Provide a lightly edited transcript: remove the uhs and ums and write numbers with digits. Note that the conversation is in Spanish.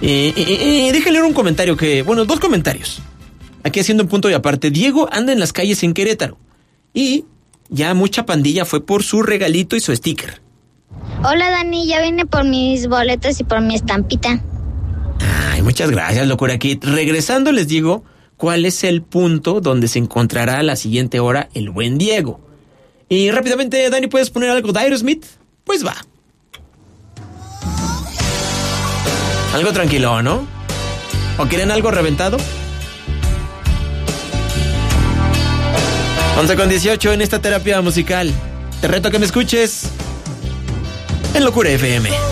Déjale leer un comentario dos comentarios. Aquí haciendo un punto y aparte. Diego anda en las calles en Querétaro. Y ya mucha pandilla fue por su regalito y su sticker. Hola, Dani, ya vine por mis boletos y por mi estampita. Ay, muchas gracias, locura Kid. Regresando les digo cuál es el punto donde se encontrará a la siguiente hora el buen Diego. Y rápidamente, Dani, ¿puedes poner algo de Aerosmith? Pues va. Algo tranquilo, ¿no? ¿O quieren algo reventado? 11:18 en esta terapia musical. Te reto a que me escuches en Locura FM.